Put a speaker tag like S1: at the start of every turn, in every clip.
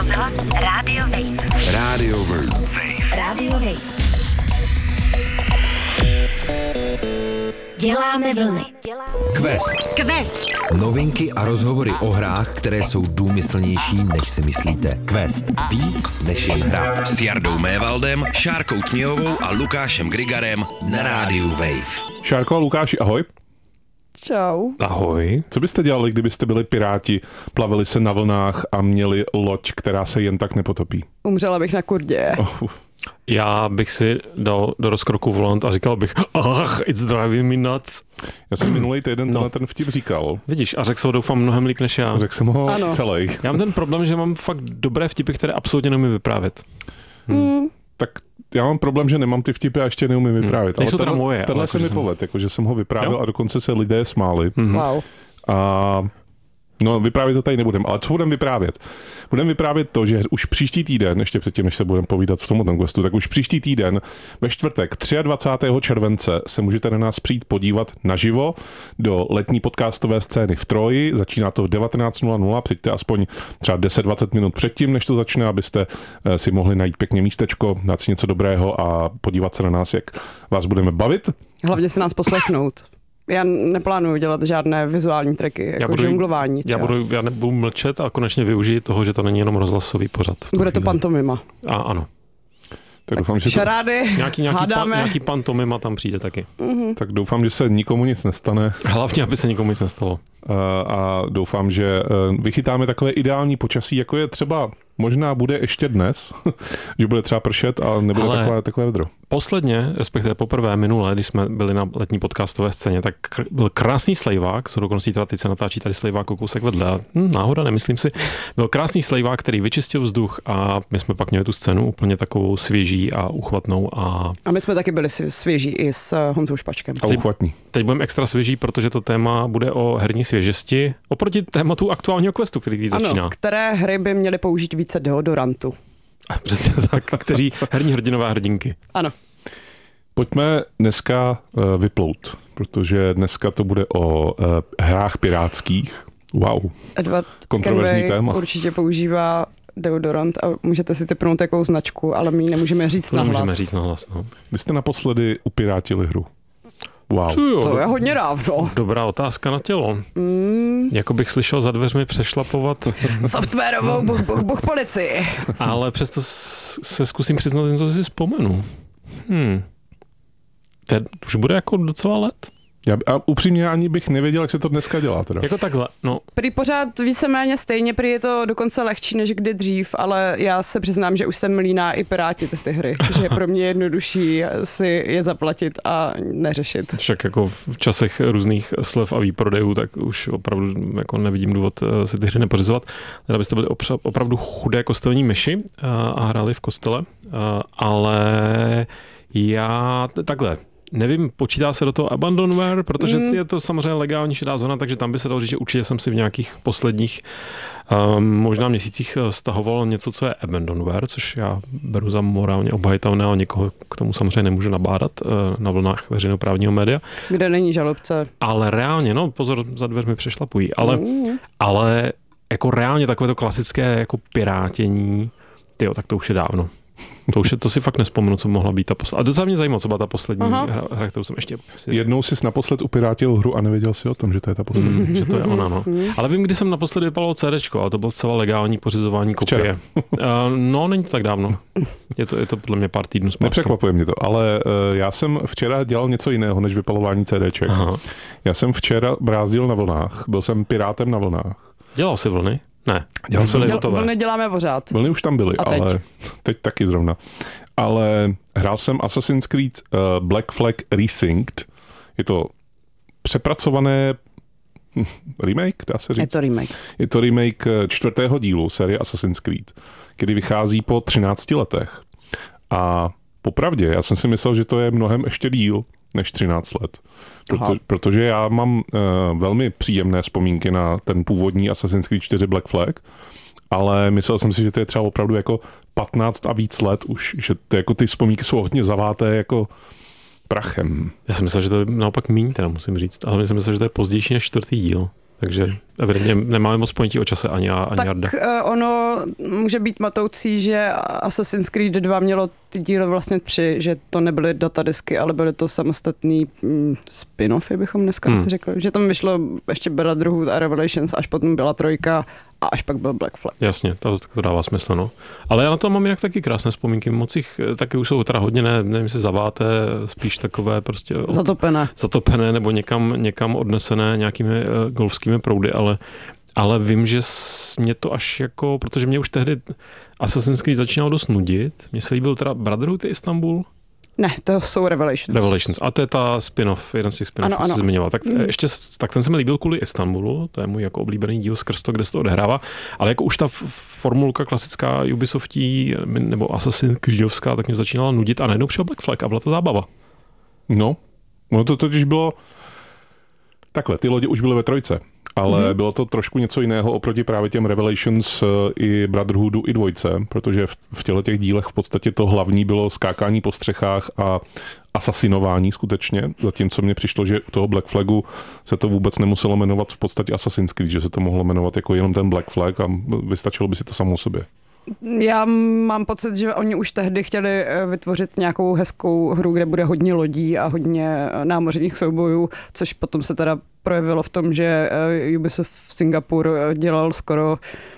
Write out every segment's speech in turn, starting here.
S1: Rozhlas Radio Wave.
S2: Radio Wave.
S1: Radio Wave. Děláme vlny. Quest.
S2: Novinky a rozhovory o hrách, které jsou důmyslnější, než si myslíte. Quest. Víc než jen hra.
S3: S Jardou Mévaldem, Šárkou Tměhovou a Lukášem Grigarem na rádiu Wave.
S4: Šárko a Lukáši, ahoj.
S5: Čau.
S6: Ahoj.
S4: Co byste dělali, kdybyste byli piráti, plavili se na vlnách a měli loď, která se jen tak nepotopí?
S5: Umřela bych na Kurdě.
S6: Já bych si dal do rozkroku volant a říkal bych, it's driving me nuts.
S4: Já jsem minulý týden ten vtip říkal.
S6: Vidíš, a řekl jsem ho doufám mnohem líp než já.
S4: Řekl jsem ho celý.
S6: Já mám ten problém, že mám fakt dobré vtipy, které absolutně neumím vyprávět.
S4: Tak já mám problém, že nemám ty vtipy a ještě neumím vyprávět.
S6: Nejsou teda moje.
S4: Tenhle se mi povedl, jakože jsem ho vyprávěl a dokonce se lidé smáli.
S5: Wow.
S4: A no, vyprávět to tady nebudem, ale co budeme vyprávět? Budeme vyprávět to, že už příští týden, ještě předtím, než se budeme povídat v tomto questu, tak už příští týden, ve čtvrtek 23. července se můžete na nás přijít podívat naživo do letní podcastové scény v Troji. Začíná to v 19:00, přijďte aspoň třeba 10-20 minut předtím, než to začne, abyste si mohli najít pěkně místečko, dát si něco dobrého a podívat se na nás, jak vás budeme bavit.
S5: Hlavně se nás poslechnout. Já neplánuju dělat žádné vizuální triky, jako žonglování.
S6: Já nebudu mlčet a konečně využiji toho, že to není jenom rozhlasový pořad.
S5: Bude to pantomima.
S6: Ano.
S4: Tak doufám, že
S5: šarády,
S6: nějaký pantomima tam přijde taky.
S4: Tak doufám, že se nikomu nic nestane.
S6: Hlavně, aby se nikomu nic nestalo.
S4: A doufám, že vychytáme takové ideální počasí, jako je třeba možná bude ještě dnes, že bude třeba pršet a nebude takové vedro.
S6: Posledně, respektive poprvé minule, když jsme byli na letní podcastové scéně, tak byl krásný slejvák, s dokonce teda teď se natáčí tady slejvák o kousek vedle. Náhoda, nemyslím si. Byl krásný slejvák, který vyčistil vzduch a my jsme pak měli tu scénu úplně takovou svěží a uchvatnou. A
S5: my jsme taky byli svěží i s Honzou Špačkem.
S4: A uchvatní.
S6: Teď budeme extra svěží, protože to téma bude o herní svěžesti oproti tématu aktuálního questu, který teď začíná.
S5: Ano, které hry by měly použít více deodorantu.
S6: Přesně tak, kteří herní hrdinové a hrdinky.
S5: Ano.
S4: Pojďme dneska vyplout, protože dneska to bude o hrách pirátských. Wow.
S5: Edward
S4: kontroverzní téma.
S5: Určitě používá deodorant a můžete si typnout jakou značku, ale my ji nemůžeme říct nahlas.
S6: Nemůžeme říct nahlas, no.
S4: Kdy jste naposledy upirátili hru? Wow.
S5: To je hodně dávno.
S6: Dobrá otázka na tělo. Jako bych slyšel za dveřmi přešlapovat
S5: softwarovou buch policii.
S6: Ale přesto se zkusím přiznat, něco si vzpomenu. To už bude jako docela let.
S4: A upřímně ani bych nevěděl, jak se to dneska dělá. Teda.
S6: Jako takhle, no.
S5: Prý pořád víceméně stejně, prý je to dokonce lehčí než kdy dřív, ale já se přiznám, že už jsem líná i pirátit ty hry, že je pro mě jednodušší si je zaplatit a neřešit.
S6: Však jako v časech různých slev a výprodejů, tak už opravdu jako nevidím důvod si ty hry nepořizovat. Teda byste byli opravdu chudé kostelní myši a hráli v kostele, ale já takhle. Nevím, počítá se do toho Abandonware, protože je to samozřejmě legální šedá zóna, takže tam by se dalo říct, že určitě jsem si v nějakých posledních možná měsících stahoval něco, co je Abandonware, což já beru za morálně obhajitelné, ale někoho k tomu samozřejmě nemůžu nabádat na vlnách veřejnoprávního média.
S5: Kde není žalobce. Ale
S6: reálně, no pozor, za dveřmi přešlapují, ale jako reálně takové to klasické jako pirátění, tyjo, tak to už je dávno. To si fakt nespomenu, co mohla být ta poslední. A docela mě zajímalo, co byla ta poslední hra, kterou jsem ještě...
S4: Jednou jsi naposled upirátil hru a nevěděl si o tom, že to je ta poslední.
S6: Že to je ona, no. Ale vím, kdy jsem naposledy vypaloval CDčko, ale to bylo celá legální pořizování kopie. No, není to tak dávno. Je to podle mě pár týdnů zpátky.
S4: Nepřekvapuje mě to, ale já jsem včera dělal něco jiného, než vypalování CDček. Aha. Já jsem včera brázdil na vlnách, byl jsem pirátem na vlnách.
S6: Dělal jsi vlny? Ne.
S5: Vlny děláme pořád.
S4: Vlny už tam byly, ale teď taky zrovna. Ale hrál jsem Assassin's Creed Black Flag Resynced. Je to přepracované remake, dá se říct? Je to remake 4. dílu série Assassin's Creed, který vychází po 13 letech. A popravdě, já jsem si myslel, že to je mnohem ještě díl než 13 let. Protože já mám velmi příjemné vzpomínky na ten původní Assassin's Creed 4 Black Flag, ale myslel jsem si, že to je třeba opravdu jako 15 a víc let už, že to jako ty vzpomínky jsou hodně zaváté jako prachem.
S6: Já jsem myslel, že to je naopak míň, teda musím říct, ale myslím, že to je pozdější než 4. díl. Takže evidentně nemáme moc ponětí o čase ani já, ani Jarda.
S5: Tak ono může být matoucí, že Assassin's Creed 2 mělo ty díly vlastně 3, že to nebyly datadisky, ale byly to samostatný spin-offy, bychom dneska asi řekli. Že tam vyšlo ještě Brotherhood a Revelations, až potom byla 3 a až pak byl Black Flag.
S6: Jasně, to dává smysl, no. Ale já na to mám jinak taky krásné vzpomínky. Moc jich taky už jsou teda hodně, nevím, jestli zaváté, spíš takové prostě... Zatopené nebo někam odnesené nějakými golfskými proudy, ale vím, že mě to až jako, protože mě už tehdy Assassin's Creed začínalo dost nudit. Mně se líbil teda Brotherhood Istanbul.
S5: Ne, to jsou Revelations.
S6: A to je ta spin-off, jeden z těch spin-off, co jsi zmiňoval. Tak ještě, tak ten se mi líbil kvůli Istanbulu, to je můj jako oblíbený díl skrz to, kde se to odehrává, ale jako už ta formulka klasická Ubisoftí nebo Assassin's Creedovská, tak mě začínala nudit a najednou přišel Black Flag a byla to zábava.
S4: No to totiž bylo takhle, ty lodě už byly ve 3, ale bylo to trošku něco jiného oproti právě těm Revelations i Brotherhoodu i 2, protože v těch dílech v podstatě to hlavní bylo skákání po střechách a asasinování skutečně, zatímco mně přišlo, že u toho Black Flagu se to vůbec nemuselo jmenovat v podstatě Assassin's Creed, že se to mohlo jmenovat jako jenom ten Black Flag a vystačilo by si to samo sobě.
S5: Já mám pocit, že oni už tehdy chtěli vytvořit nějakou hezkou hru, kde bude hodně lodí a hodně námořních soubojů, což potom se teda projevilo v tom, že Ubisoft Singapur dělal skoro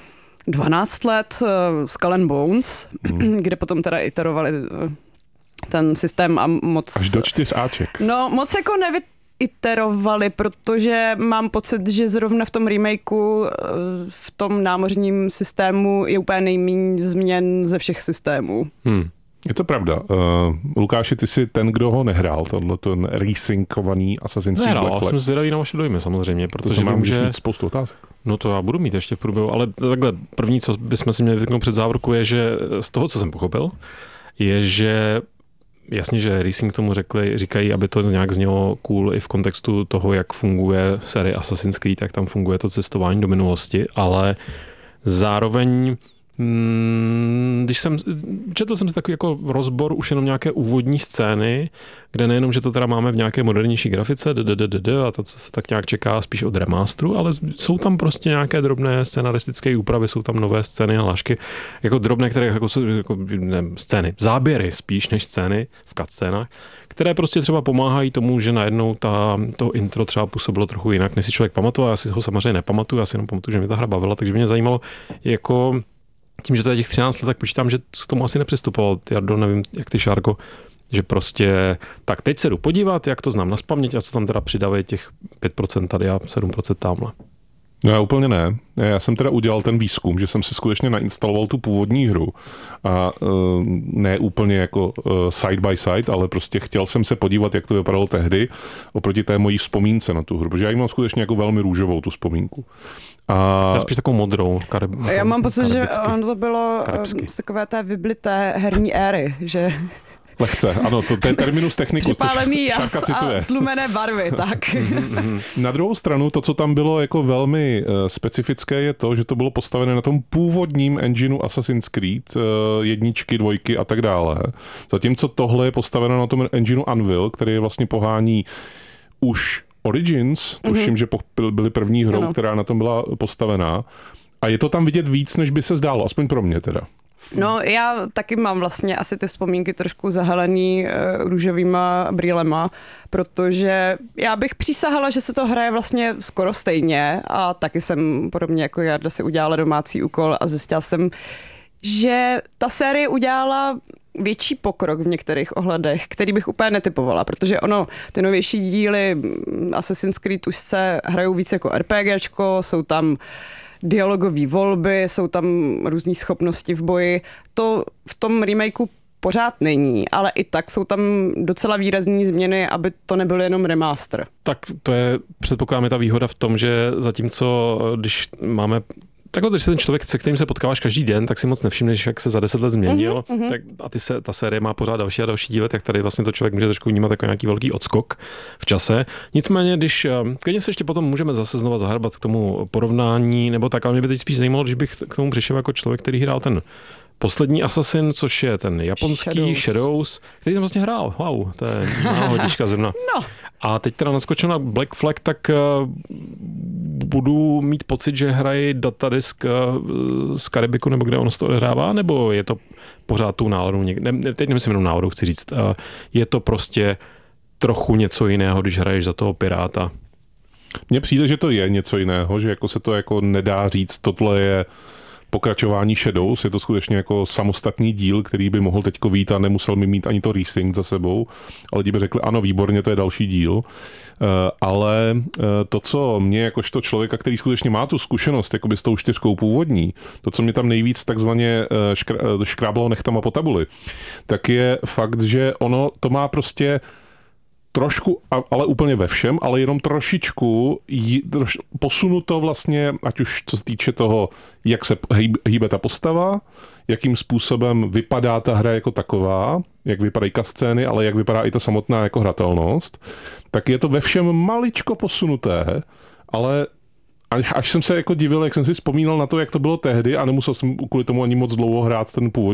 S5: 12 let Skull and Bones, kde potom teda iterovali ten systém a moc...
S4: Až do 4áček.
S5: No, moc jako iterovali, protože mám pocit, že zrovna v tom remakeu, v tom námořním systému je úplně nejméně změn ze všech systémů.
S4: Je to pravda. Lukáši, ty jsi ten, kdo ho nehrál, ten resinkovaný Assassin's Creed Black Flag.
S6: Ale jsem zvědavý na vaše dojmy samozřejmě, protože
S4: vím, že spoustu otázek.
S6: No to já budu mít ještě v průběhu, ale takhle první, co bychom si měli vytknout před závorku, je, že z toho, co jsem pochopil, je, že jasně, že Racing tomu říkají, aby to nějak znělo cool i v kontextu toho, jak funguje série Assassin's Creed, jak tam funguje to cestování do minulosti, ale zároveň četl jsem si takový jako rozbor už jenom nějaké úvodní scény, kde nejenom, že to teda máme v nějaké modernější grafice, a to, co se tak nějak čeká spíš od remasteru, ale jsou tam prostě nějaké drobné scenaristické úpravy, jsou tam nové scény a hlášky, jako drobné, které jako scény, záběry spíš než scény v cutscénách, které prostě třeba pomáhají tomu, že najednou to intro třeba působilo trochu jinak, než si člověk pamatoval, já si ho samozřejmě nepamatuju, já si jenom pamatuju, že mě ta hra bavila, takže mě zajímalo, jako tím, že to je těch 13 let, tak počítám, že k tomu asi nepřistupoval. Jardo, nevím, jak ty, Šárko, že prostě, tak teď se jdu podívat, jak to znám nazpaměť a co tam teda přidávají těch 5% tady a 7% tamhle.
S4: No já úplně ne. Já jsem teda udělal ten výzkum, že jsem si skutečně nainstaloval tu původní hru a ne úplně jako side by side, ale prostě chtěl jsem se podívat, jak to vypadalo tehdy oproti té mojí vzpomínce na tu hru, protože já ji mám skutečně jako velmi růžovou tu vzpomínku.
S6: Já spíš takovou modrou.
S5: Já mám pocit, že to bylo z takové té vyblité herní éry, že...
S4: Lehce, ano, to je terminus technicus.
S5: Připálený jas a tlumené barvy, tak.
S4: Na druhou stranu, to, co tam bylo jako velmi specifické, je to, že to bylo postavené na tom původním engineu Assassin's Creed, 1, 2 a tak dále. Zatímco tohle je postaveno na tom engineu Anvil, který je vlastně pohání už Origins, tuším, že byly první hrou, která na tom byla postavená. A je to tam vidět víc, než by se zdálo, aspoň pro mě teda.
S5: No já taky mám vlastně asi ty vzpomínky trošku zahalený růžovýma brýlema, protože já bych přísahala, že se to hraje vlastně skoro stejně a taky jsem podobně jako Jarda si udělala domácí úkol a zjistila jsem, že ta série udělala větší pokrok v některých ohledech, který bych úplně netypovala, protože ty novější díly Assassin's Creed už se hrajou víc jako RPGčko, jsou tam dialogové volby, jsou tam různé schopnosti v boji. To v tom remakeu pořád není, ale i tak jsou tam docela výrazné změny, aby to nebyl jenom remaster.
S6: Tak to je, předpokládám, ta výhoda v tom, že zatímco, když máme takhle, když se ten člověk, se kterým se potkáváš každý den, tak si moc nevšimneš, jak se za 10 let změnil. Tak a ta série má pořád další a další díly, tak tady vlastně to člověk může trošku vnímat jako nějaký velký odskok v čase. Nicméně, když klidně se ještě potom můžeme zase znova zahrbat k tomu porovnání, nebo tak, ale mě by teď spíš zajímalo, když bych k tomu přišel jako člověk, který hrál ten poslední Assassin, což je ten japonský Shadows, který jsem vlastně hrál. Wow, to je náhodička zrovna. No. A teď teda naskočil na Black Flag, tak budu mít pocit, že hraji datadisk z Karibiku, nebo kde ono se to odehrává, nebo je to pořád tou náladou teď nemyslím jenom náladou, chci říct, je to prostě trochu něco jiného, když hraješ za toho piráta?
S4: Mně přijde, že to je něco jiného, že jako se to jako nedá říct, tohle je pokračování Shadows, je to skutečně jako samostatný díl, který by mohl teďko vít a nemusel mi mít ani to resync za sebou, ale lidi by řekli, ano, výborně, to je další díl, ale to, co mě jakožto člověka, který skutečně má tu zkušenost jakoby s tou 4 původní, to, co mě tam nejvíc takzvaně škrábalo nechtama po tabuli, tak je fakt, že ono to má prostě trošku, ale úplně ve všem, ale jenom trošičku posunuto vlastně, ať už co se týče toho, jak se hýbe ta postava, jakým způsobem vypadá ta hra jako taková, jak vypadají scény, ale jak vypadá i ta samotná jako hratelnost, tak je to ve všem maličko posunuté, ale až jsem se jako divil, jak jsem si vzpomínal na to, jak to bylo tehdy a nemusel jsem kvůli tomu ani moc dlouho hrát ten původní